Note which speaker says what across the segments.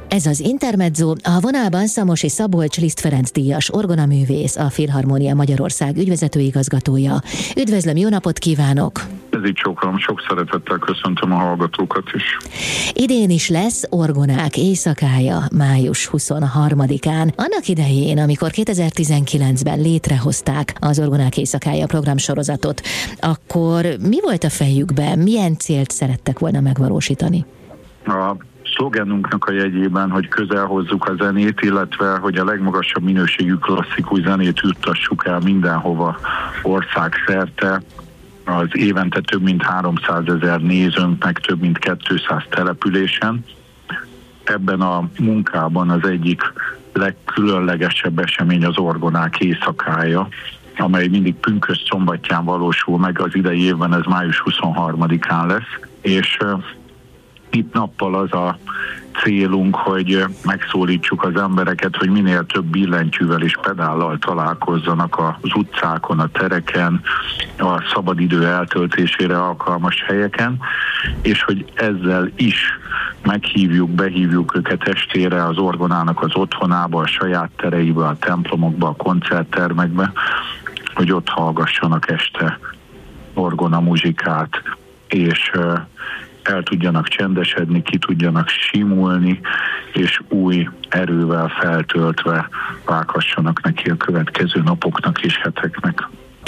Speaker 1: Ez az Intermezzo, a vonalban Szamosi Szabolcs Liszt Ferenc díjas orgonaművész, a Filharmonia Magyarország ügyvezető igazgatója. Üdvözlöm, jó napot kívánok!
Speaker 2: Ez így csókolom, sok szeretettel köszöntöm a hallgatókat is.
Speaker 1: Idén is lesz Orgonák éjszakája május 23-án. Annak idején, amikor 2019-ben létrehozták az Orgonák éjszakája programsorozatot, akkor mi volt a fejükben, milyen célt szerettek volna megvalósítani?
Speaker 2: A szlogenunknak a jegyében, hogy közel hozzuk a zenét, illetve hogy a legmagasabb minőségű klasszikus zenét juttassuk el mindenhova országszerte, az évente több mint 300 000 nézőnk, meg több mint 200 településen. Ebben a munkában az egyik legkülönlegesebb esemény az Orgonák éjszakája, amely mindig pünkösd szombatján valósul meg, az idei évben ez május 23-án lesz, és itt nappal az a célunk, hogy megszólítsuk az embereket, hogy minél több billentyűvel és pedállal találkozzanak az utcákon, a tereken, a szabadidő eltöltésére alkalmas helyeken, és hogy ezzel is behívjuk őket estére az orgonának az otthonába, a saját tereibe, a templomokba, a koncerttermekbe, hogy ott hallgassanak este orgona muzsikát, és el tudjanak csendesedni, ki tudjanak simulni, és új erővel feltöltve vághassanak neki a következő napoknak és heteknek.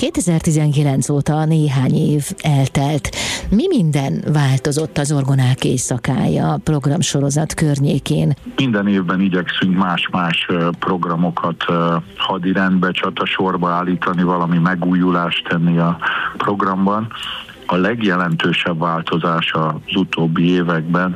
Speaker 1: 2019 óta néhány év eltelt. Mi minden változott az Orgonák éjszakája programsorozat környékén?
Speaker 2: Minden évben igyekszünk más-más programokat hadirendbe, csatasorba állítani, valami megújulást tenni a programban. A legjelentősebb változás az utóbbi években,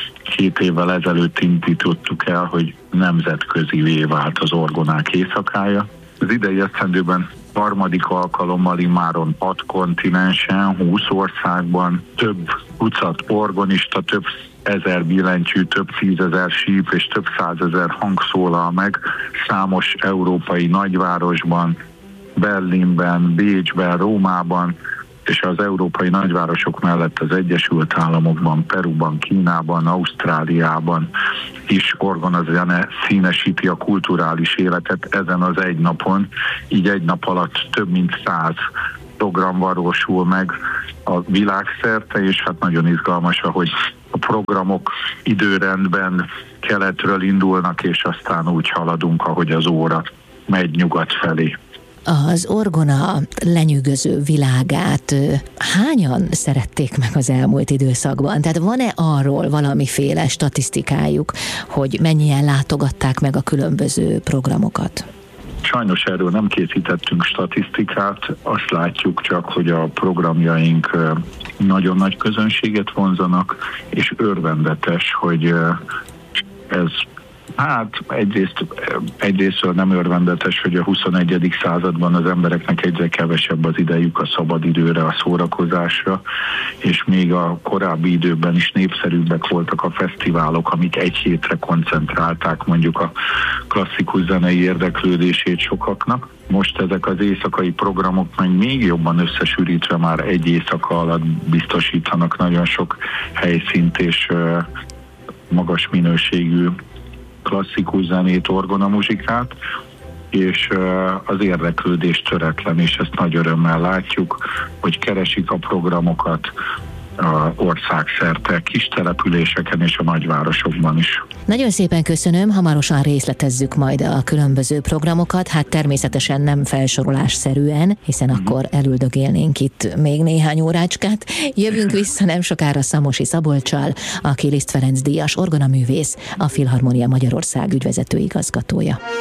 Speaker 2: 2 évvel ezelőtt indítottuk el, hogy nemzetközivé vált az Orgonák éjszakája. Az idei esztendőben 3. alkalommal immáron 6 kontinensen, 20 országban több tucat orgonista, több 1000 billentyű, több 10 000 síp és több 100 000 hang szólal meg számos európai nagyvárosban, Berlinben, Bécsben, Rómában, és az európai nagyvárosok mellett az Egyesült Államokban, Peruban, Kínában, Ausztráliában is orgonazene színesíti a kulturális életet ezen az egy napon. Így egy nap alatt több mint 100 program valósul meg a világszerte, és hát nagyon izgalmas, hogy a programok időrendben keletről indulnak, és aztán úgy haladunk, ahogy az óra megy nyugat felé.
Speaker 1: Az orgona lenyűgöző világát hányan szerették meg az elmúlt időszakban? Tehát van-e arról valamiféle statisztikájuk, hogy mennyien látogatták meg a különböző programokat?
Speaker 2: Sajnos erről nem készítettünk statisztikát, azt látjuk csak, hogy a programjaink nagyon nagy közönséget vonzanak, és örvendetes, hogy ez egyrésztől nem örvendetes, hogy a 21. században az embereknek egyre kevesebb az idejük a szabadidőre, a szórakozásra, és még a korábbi időben is népszerűbbek voltak a fesztiválok, amik egy hétre koncentrálták mondjuk a klasszikus zenei érdeklődését sokaknak. Most ezek az éjszakai programok meg még jobban összesűrítve már egy éjszaka alatt biztosítanak nagyon sok helyszínt és magas minőségű klasszikus zenét, orgonamuzsikát, és az érdeklődés töretlen, és ezt nagy örömmel látjuk, hogy keresik a programokat országszerte, kis településeken és a nagyvárosokban is.
Speaker 1: Nagyon szépen köszönöm, hamarosan részletezzük majd a különböző programokat, hát természetesen nem felsorolásszerűen, hiszen akkor elüldögélnénk itt még néhány órácskát. Jövünk vissza nem sokára Szamosi Szabolccsal, aki Liszt Ferenc díjas orgonaművész, a Filharmonia Magyarország ügyvezető igazgatója.